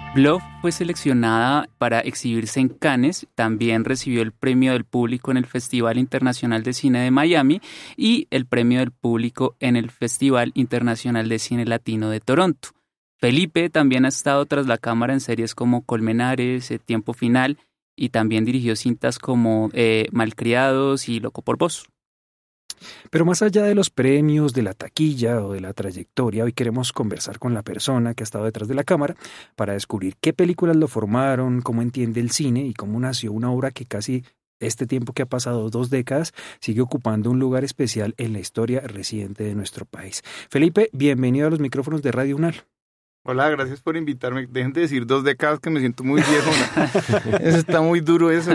Bluff fue seleccionada para exhibirse en Cannes, también recibió el premio del público en el Festival Internacional de Cine de Miami y el premio del público en el Festival Internacional de Cine Latino de Toronto. Felipe también ha estado tras la cámara en series como Colmenares, Tiempo Final y también dirigió cintas como Malcriados y Loco por Vos. Pero más allá de los premios, de la taquilla o de la trayectoria, hoy queremos conversar con la persona que ha estado detrás de la cámara para descubrir qué películas lo formaron, cómo entiende el cine y cómo nació una obra que casi este tiempo que ha pasado 2 décadas sigue ocupando un lugar especial en la historia reciente de nuestro país. Felipe, bienvenido a los micrófonos de Radio UNAL. Hola, gracias por invitarme. Dejen de decir 2 décadas que me siento muy viejo, ¿no? Eso está muy duro eso.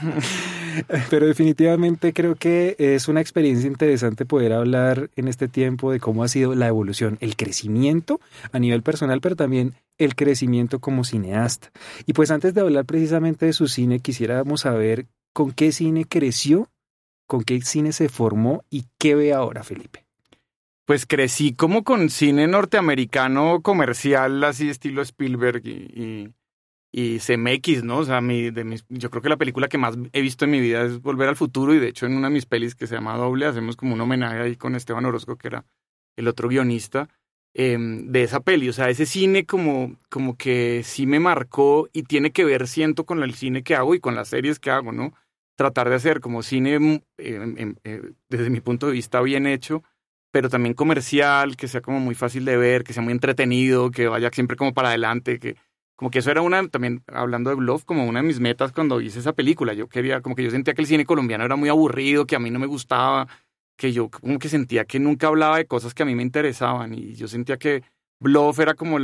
Pero definitivamente creo que es una experiencia interesante poder hablar en este tiempo de cómo ha sido la evolución, el crecimiento a nivel personal, pero también el crecimiento como cineasta. Y pues antes de hablar precisamente de su cine, quisiéramos saber con qué cine creció, con qué cine se formó y qué ve ahora, Felipe. Pues crecí como con cine norteamericano comercial, así estilo Spielberg y CMX, ¿no? O sea, yo creo que la película que más he visto en mi vida es Volver al Futuro, y de hecho en una de mis pelis que se llama Doble hacemos como un homenaje ahí con Esteban Orozco, que era el otro guionista de esa peli. O sea, ese cine como que sí me marcó y tiene que ver, siento, con el cine que hago y con las series que hago, ¿no? Tratar de hacer como cine, desde mi punto de vista, bien hecho, pero también comercial, que sea como muy fácil de ver, que sea muy entretenido, que vaya siempre como para adelante, que como que eso era también hablando de Bluff, como una de mis metas cuando hice esa película. Yo sentía que el cine colombiano era muy aburrido, que a mí no me gustaba, que yo como que sentía que nunca hablaba de cosas que a mí me interesaban, y yo sentía que Bluff era como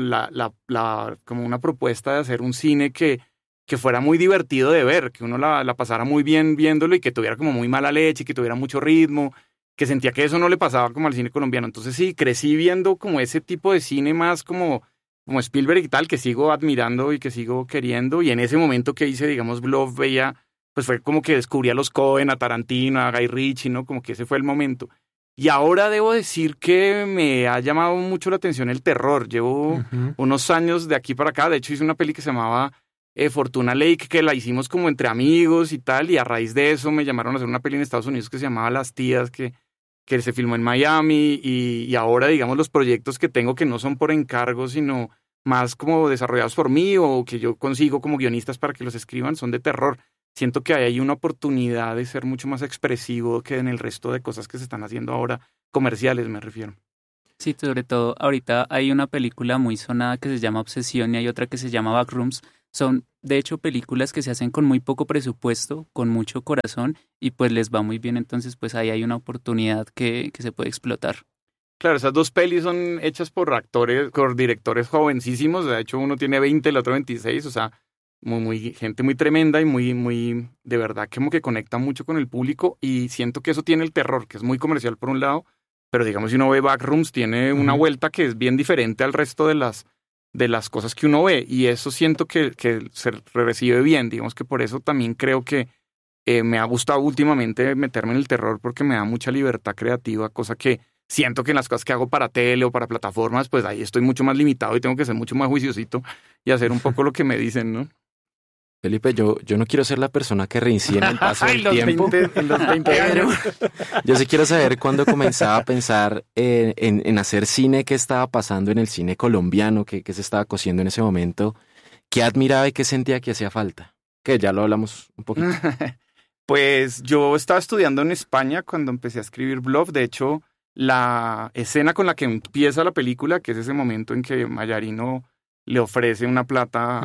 como una propuesta de hacer un cine que fuera muy divertido de ver, que uno la pasara muy bien viéndolo y que tuviera como muy mala leche, que tuviera mucho ritmo, que sentía que eso no le pasaba como al cine colombiano. Entonces sí, crecí viendo como ese tipo de cine más como Spielberg y tal, que sigo admirando y que sigo queriendo, y en ese momento que hice, digamos, Bluff, pues fue como que descubrí a los Coen, a Tarantino, a Guy Ritchie, ¿no? Como que ese fue el momento. Y ahora debo decir que me ha llamado mucho la atención el terror. Llevo unos años de aquí para acá. De hecho, hice una peli que se llamaba Fortuna Lake, que la hicimos como entre amigos y tal, y a raíz de eso me llamaron a hacer una peli en Estados Unidos que se llamaba Las Tías, que se filmó en Miami, y ahora, digamos, los proyectos que tengo que no son por encargo, sino más como desarrollados por mí o que yo consigo como guionistas para que los escriban, son de terror. Siento que hay una oportunidad de ser mucho más expresivo que en el resto de cosas que se están haciendo ahora, comerciales me refiero. Sí, sobre todo ahorita hay una película muy sonada que se llama Obsesión y hay otra que se llama Backrooms. Son, de hecho, películas que se hacen con muy poco presupuesto, con mucho corazón, y pues les va muy bien. Entonces, pues ahí hay una oportunidad que se puede explotar. Claro, esas 2 pelis son hechas por directores jovencísimos. De hecho, uno tiene 20, el otro 26. O sea, gente muy tremenda y muy, de verdad, como que conecta mucho con el público. Y siento que eso tiene el terror, que es muy comercial por un lado, pero digamos, si uno ve Backrooms, tiene una vuelta que es bien diferente al resto de las cosas que uno ve, y eso siento que se recibe bien. Digamos que por eso también creo que me ha gustado últimamente meterme en el terror, porque me da mucha libertad creativa, cosa que siento que en las cosas que hago para tele o para plataformas, pues ahí estoy mucho más limitado y tengo que ser mucho más juiciosito y hacer un poco lo que me dicen, ¿no? Felipe, yo no quiero ser la persona que reincide en el paso del tiempo. En los 20 años. Yo sí quiero saber cuándo comenzaba a pensar en hacer cine, qué estaba pasando en el cine colombiano, qué se estaba cociendo en ese momento, qué admiraba y qué sentía que hacía falta. Que ya lo hablamos un poquito. Pues yo estaba estudiando en España cuando empecé a escribir Bluff. De hecho, la escena con la que empieza la película, que es ese momento en que Mayarino le ofrece una plata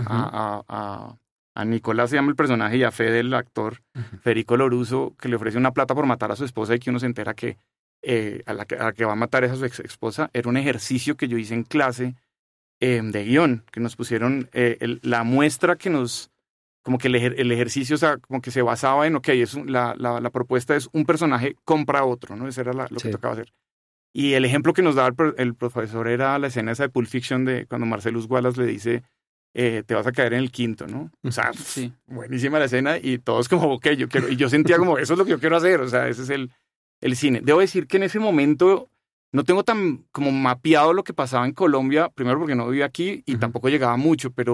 a Nicolás, se llama el personaje, y a Fede, el actor, Federico Loruso, que le ofrece una plata por matar a su esposa, y que uno se entera que a la que va a matar es a su ex esposa. Era un ejercicio que yo hice en clase de guión, que nos pusieron la muestra que nos... Como que el ejercicio, o sea, como que se basaba en, la propuesta es un personaje compra a otro, ¿no? Eso era lo que tocaba hacer. Y el ejemplo que nos daba el profesor era la escena esa de Pulp Fiction, de cuando Marcellus Wallace le dice, te vas a caer en el quinto, ¿no? O sea, sí. Buenísima la escena, y todos como, ok, yo quiero, y yo sentía como, eso es lo que yo quiero hacer, o sea, ese es el cine. Debo decir que en ese momento no tengo tan como mapeado lo que pasaba en Colombia, primero porque no vivía aquí y tampoco llegaba mucho, pero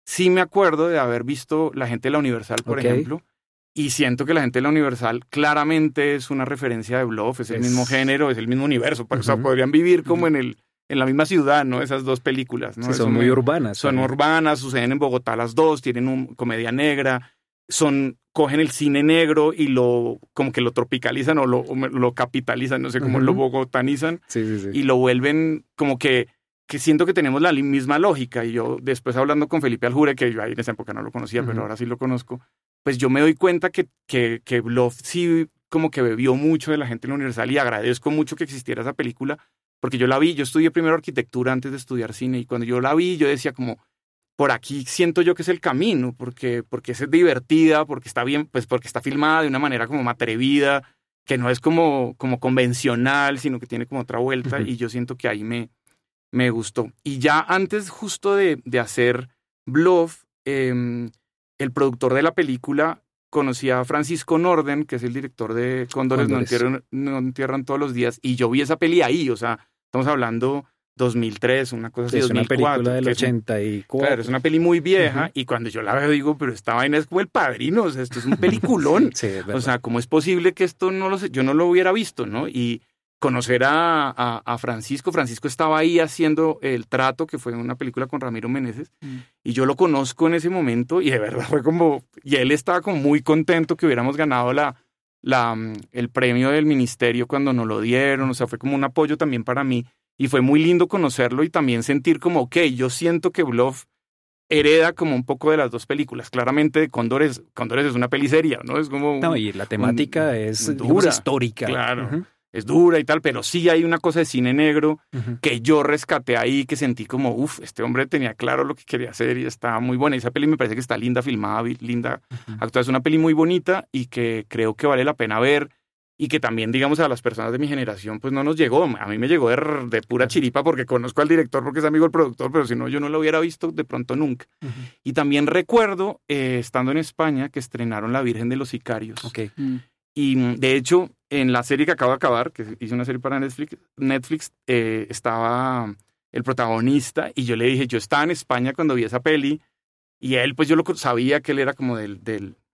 sí me acuerdo de haber visto La gente de la Universal, por ejemplo, y siento que La gente de la Universal claramente es una referencia de Bluff, es el mismo género, es el mismo universo, o sea, podrían vivir como en la misma ciudad, ¿no? Esas dos películas, ¿no? Sí, son muy urbanas. Son urbanas, suceden en Bogotá las dos, tienen una comedia negra, cogen el cine negro y como que lo tropicalizan o lo capitalizan, no sé, como lo bogotanizan, y lo vuelven como que siento que tenemos la misma lógica. Y yo después hablando con Felipe Aljure, que yo ahí en esa época no lo conocía, pero ahora sí lo conozco, pues yo me doy cuenta que Bluff sí como que bebió mucho de La gente en la Universal y agradezco mucho que existiera esa película, porque yo la vi, yo estudié primero arquitectura antes de estudiar cine, y cuando yo la vi yo decía como, por aquí siento yo que es el camino, porque es divertida, porque está bien, pues porque está filmada de una manera como atrevida, que no es como convencional, sino que tiene como otra vuelta, y yo siento que ahí me gustó. Y ya antes justo de hacer Bluff, el productor de la película conocía a Francisco Norden, que es el director de Cóndores no entierran todos los días, y yo vi esa peli ahí, o sea, estamos hablando 2003, una cosa así, es 2004. Una película del 84. Claro, es una peli muy vieja, y cuando yo la veo digo, pero esta vaina es como El Padrino, o sea, esto es un peliculón. Sí, es verdad. O sea, ¿cómo es posible que esto yo no lo hubiera visto, ¿no? Y conocer a Francisco estaba ahí haciendo El Trato, que fue una película con Ramiro Meneses, y yo lo conozco en ese momento, y de verdad fue como, y él estaba como muy contento que hubiéramos ganado el premio del ministerio cuando nos lo dieron, o sea, fue como un apoyo también para mí, y fue muy lindo conocerlo y también sentir como, ok, yo siento que Bluff hereda como un poco de las dos películas. Claramente Cóndores es una peli seria, ¿no? Es como... No, y la temática es dura, histórica. Claro, es dura y tal, pero sí hay una cosa de cine negro que yo rescaté ahí, que sentí como, este hombre tenía claro lo que quería hacer y estaba muy buena. Y esa peli me parece que está linda filmada, linda actuada. Es una peli muy bonita y que creo que vale la pena ver. Y que también, digamos, a las personas de mi generación, pues no nos llegó. A mí me llegó de pura chiripa porque conozco al director, porque es amigo del productor, pero si no, yo no lo hubiera visto de pronto nunca. Y también recuerdo, estando en España, que estrenaron La Virgen de los Sicarios. Y de hecho, en la serie que acabo de acabar, que hice una serie para Netflix, estaba el protagonista y yo le dije, yo estaba en España cuando vi esa peli y él, pues yo sabía que él era como del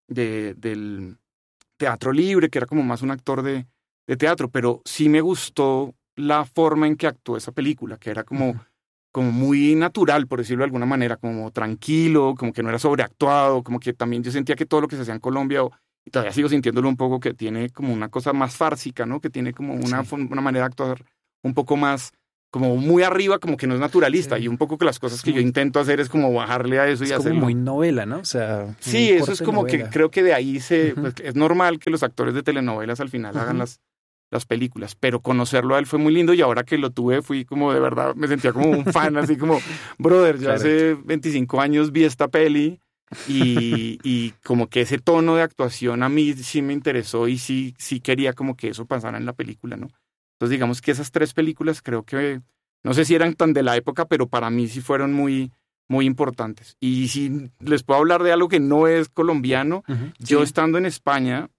teatro libre, que era como más un actor de teatro, pero sí me gustó la forma en que actuó esa película, que era como muy natural, por decirlo de alguna manera, como tranquilo, como que no era sobreactuado, como que también yo sentía que todo lo que se hacía en Colombia, y todavía sigo sintiéndolo un poco, que tiene como una cosa más fársica, ¿no? Que tiene como una manera de actuar un poco más, como muy arriba, como que no es naturalista, y un poco que las cosas que yo intento hacer es como bajarle a eso y hacerlo. Es como muy novela, ¿no? O sea, sí, eso es como novela. Que creo que de ahí pues, es normal que los actores de telenovelas al final hagan las películas, pero conocerlo a él fue muy lindo y ahora que lo tuve fui como de verdad, me sentía como un fan, así como, brother, yo hace 25 años vi esta peli y como que ese tono de actuación a mí sí me interesó y sí quería como que eso pasara en la película, ¿no? Entonces digamos que esas tres películas creo que, no sé si eran tan de la época, pero para mí sí fueron muy, muy importantes. Y si les puedo hablar de algo que no es colombiano, yo estando en España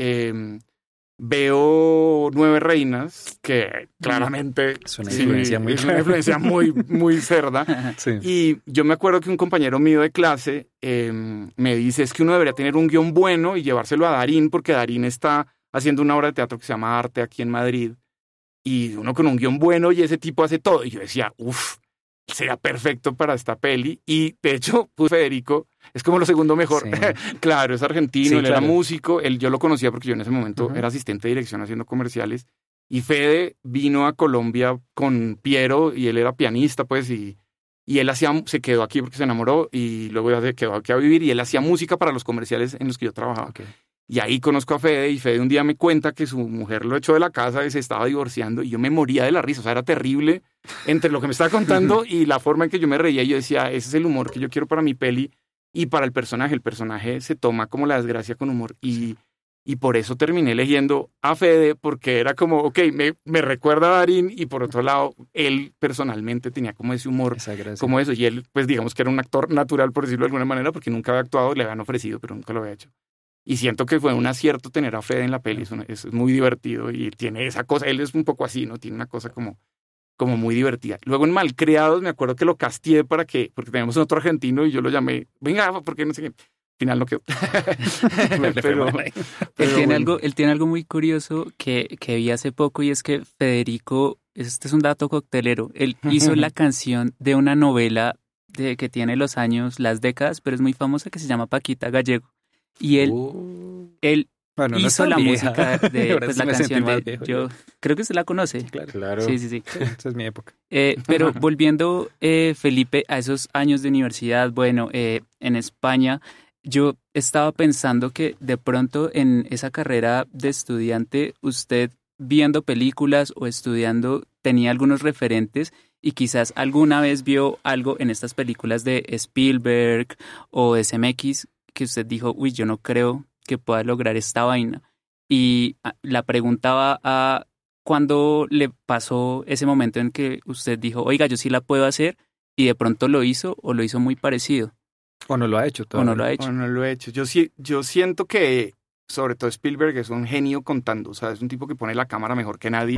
veo Nueve Reinas, que claramente es una influencia muy muy cerda. Y yo me acuerdo que un compañero mío de clase me dice, es que uno debería tener un guión bueno y llevárselo a Darín, porque Darín está haciendo una obra de teatro que se llama Arte aquí en Madrid. Y uno con un guión bueno y ese tipo hace todo. Y yo decía, sería perfecto para esta peli. Y de hecho, Federico es como lo segundo mejor. Sí. Claro, es argentino, él era músico. Yo lo conocía porque yo en ese momento era asistente de dirección haciendo comerciales. Y Fede vino a Colombia con Piero y él era pianista, pues, y él se quedó aquí porque se enamoró y luego ya se quedó aquí a vivir y él hacía música para los comerciales en los que yo trabajaba. Y ahí conozco a Fede y Fede un día me cuenta que su mujer lo echó de la casa y se estaba divorciando y yo me moría de la risa, o sea, era terrible entre lo que me estaba contando y la forma en que yo me reía y yo decía, ese es el humor que yo quiero para mi peli y para el personaje se toma como la desgracia con humor y por eso terminé eligiendo a Fede porque era como, me recuerda a Darín y por otro lado, él personalmente tenía como ese humor, como eso y él pues digamos que era un actor natural por decirlo de alguna manera porque nunca había actuado, le habían ofrecido pero nunca lo había hecho. Y siento que fue un acierto tener a Fede en la peli, es muy divertido y tiene esa cosa, él es un poco así, ¿no? Tiene una cosa como como muy divertida. Luego en Malcriados me acuerdo que lo casteé porque teníamos un otro argentino y yo lo llamé, venga, porque no sé qué. Al final no quedó. Él tiene algo muy curioso que vi hace poco, y es que Federico, este es un dato coctelero, él hizo la canción de una novela que tiene las décadas, pero es muy famosa, que se llama Paquita Gallego. Y él Bueno, hizo no la vieja. música de Ahora sí la me sentí canción más de... viejo, Yo creo que usted la conoce. Claro. Sí. Esa es mi época. Pero volviendo, Felipe, a esos años de universidad, bueno, en España, yo estaba pensando que de pronto en esa carrera de estudiante, usted viendo películas o estudiando tenía algunos referentes, y quizás alguna vez vio algo en estas películas de Spielberg o de CMX que usted dijo, uy, yo no creo que pueda lograr esta vaina. Y la preguntaba a cuándo le pasó ese momento en que usted dijo, oiga, yo sí la puedo hacer, y de pronto lo hizo, o lo hizo muy parecido. O no lo ha hecho O todavía. no lo ha hecho. O no lo he hecho. Yo siento que, sobre todo Spielberg, es un genio contando. O sea, es un tipo que pone la cámara mejor que nadie.